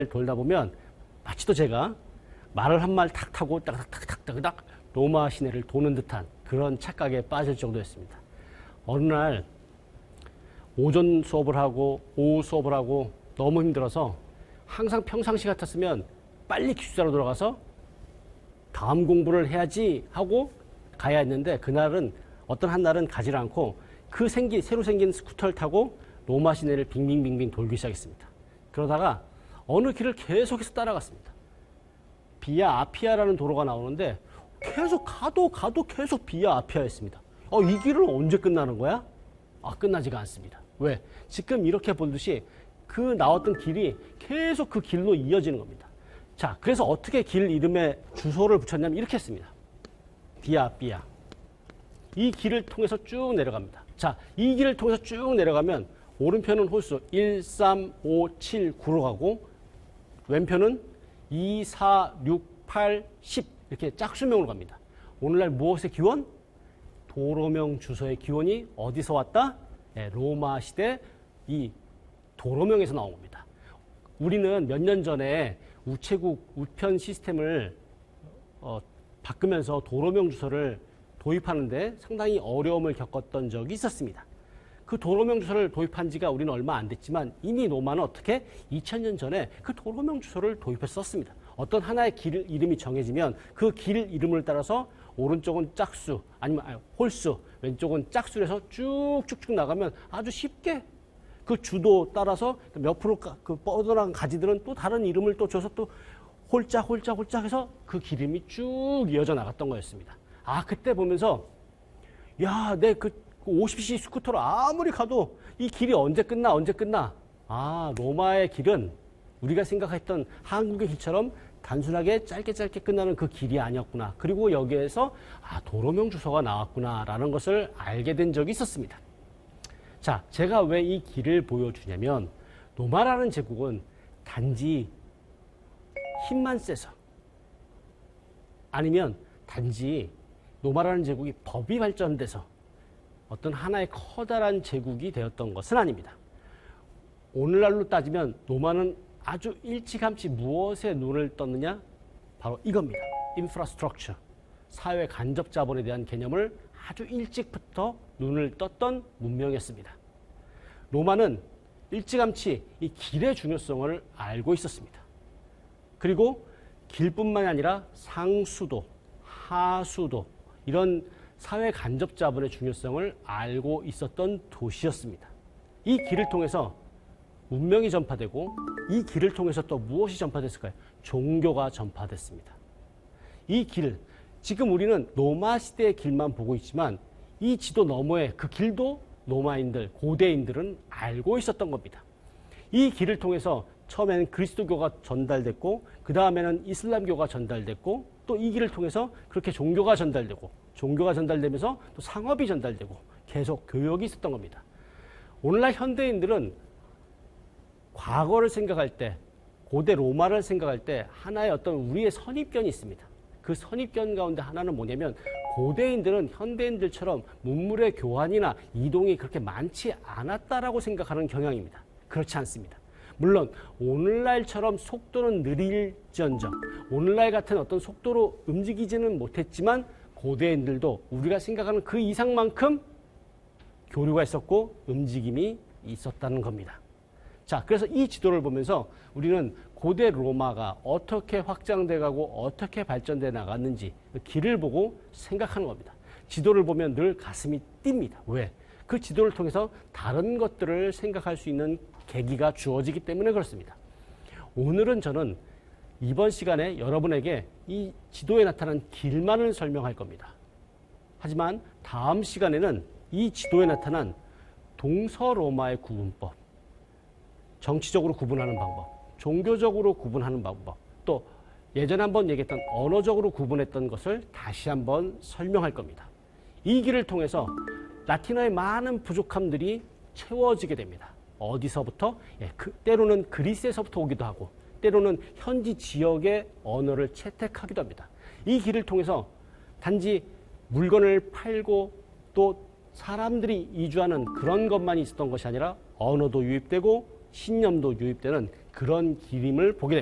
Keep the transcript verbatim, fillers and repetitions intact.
돌다 보면 마치 또 제가 말을 한 말 탁 타고 딱딱딱딱딱 로마 시내를 도는 듯한 그런 착각에 빠질 정도였습니다. 어느 날 오전 수업을 하고 오후 수업을 하고 너무 힘들어서 항상 평상시 같았으면 빨리 기숙사로 돌아가서 다음 공부를 해야지 하고 가야 했는데 그날은 어떤 한 날은 가지 않고 그 생기, 새로 생긴 스쿠터를 타고 로마 시내를 빙빙빙빙 돌기 시작했습니다. 그러다가 어느 길을 계속해서 따라갔습니다. 비아 아피아라는 도로가 나오는데 계속 가도 가도 계속 비아 아피아였습니다. 어, 이 길은 언제 끝나는 거야? 아, 끝나지가 않습니다. 왜? 지금 이렇게 보듯이 그 나왔던 길이 계속 그 길로 이어지는 겁니다. 자, 그래서 어떻게 길 이름에 주소를 붙였냐면 이렇게 했습니다. 비아 아피아. 이 길을 통해서 쭉 내려갑니다. 자, 이 길을 통해서 쭉 내려가면 오른편은 홀수 일, 삼, 오, 칠, 구로 가고 왼편은 이, 사, 육, 팔, 십 이렇게 짝수명으로 갑니다. 오늘날 무엇의 기원? 도로명 주소의 기원이 어디서 왔다? 네, 로마 시대 이 도로명에서 나온 겁니다. 우리는 몇 년 전에 우체국 우편 시스템을 어, 바꾸면서 도로명 주소를 도입하는데 상당히 어려움을 겪었던 적이 있었습니다. 그 도로명 주소를 도입한 지가 우리는 얼마 안 됐지만 이미 로마는 어떻게 이천 년 전에 그 도로명 주소를 도입해서 썼습니다. 어떤 하나의 길 이름이 정해지면 그 길 이름을 따라서 오른쪽은 짝수 아니면 아니, 홀수 왼쪽은 짝수에서 쭉쭉쭉 나가면 아주 쉽게 그 주도 따라서 옆으로 그 뻗어나간 가지들은 또 다른 이름을 또 줘서 또 홀짝 홀짝 홀짝 해서 그 길 이름이 쭉 이어져 나갔던 거였습니다. 아, 그때 보면서 야, 내 그 오십 씨씨 스쿠터로 아무리 가도 이 길이 언제 끝나 언제 끝나. 아, 로마의 길은 우리가 생각했던 한국의 길처럼 단순하게 짧게 짧게 끝나는 그 길이 아니었구나. 그리고 여기에서 아, 도로명 주소가 나왔구나 라는 것을 알게 된 적이 있었습니다. 자, 제가 왜 이 길을 보여주냐면 로마라는 제국은 단지 힘만 세서 아니면 단지 로마라는 제국이 법이 발전돼서 어떤 하나의 커다란 제국이 되었던 것은 아닙니다. 오늘날로 따지면 로마는 아주 일찌감치 무엇에 눈을 떴느냐? 바로 이겁니다. 인프라스트럭처, 사회 간접 자본에 대한 개념을 아주 일찍부터 눈을 떴던 문명이었습니다. 로마는 일찌감치 이 길의 중요성을 알고 있었습니다. 그리고 길뿐만 아니라 상수도, 하수도 이런 사회 간접 자본의 중요성을 알고 있었던 도시였습니다. 이 길을 통해서 문명이 전파되고 이 길을 통해서 또 무엇이 전파됐을까요? 종교가 전파됐습니다. 이 길, 지금 우리는 로마 시대의 길만 보고 있지만 이 지도 너머에 그 길도 로마인들, 고대인들은 알고 있었던 겁니다. 이 길을 통해서 처음에는 그리스도교가 전달됐고 그 다음에는 이슬람교가 전달됐고 또 이 길을 통해서 그렇게 종교가 전달되고 종교가 전달되면서 또 상업이 전달되고 계속 교역이 있었던 겁니다. 오늘날 현대인들은 과거를 생각할 때 고대 로마를 생각할 때 하나의 어떤 우리의 선입견이 있습니다. 그 선입견 가운데 하나는 뭐냐면 고대인들은 현대인들처럼 문물의 교환이나 이동이 그렇게 많지 않았다라고 생각하는 경향입니다. 그렇지 않습니다. 물론 오늘날처럼 속도는 느릴지언정 오늘날 같은 어떤 속도로 움직이지는 못했지만 고대인들도 우리가 생각하는 그 이상만큼 교류가 있었고 움직임이 있었다는 겁니다. 자, 그래서 이 지도를 보면서 우리는 고대 로마가 어떻게 확장돼 가고 어떻게 발전돼 나갔는지 그 길을 보고 생각하는 겁니다. 지도를 보면 늘 가슴이 뜁니다. 왜? 그 지도를 통해서 다른 것들을 생각할 수 있는 계기가 주어지기 때문에 그렇습니다. 오늘은 저는 이번 시간에 여러분에게 이 지도에 나타난 길만을 설명할 겁니다. 하지만 다음 시간에는 이 지도에 나타난 동서로마의 구분법, 정치적으로 구분하는 방법, 종교적으로 구분하는 방법, 또 예전에 한번 얘기했던 언어적으로 구분했던 것을 다시 한번 설명할 겁니다. 이 길을 통해서 라틴어의 많은 부족함들이 채워지게 됩니다. 어디서부터? 예, 그, 때로는 그리스에서부터 오기도 하고 때로는 현지 지역의 언어를 채택하기도 합니다. 이 길을 통해서 단지 물건을 팔고 또 사람들이 이주하는 그런 것만 있었던 것이 아니라 언어도 유입되고 신념도 유입되는 그런 그림을 보게 됩니다.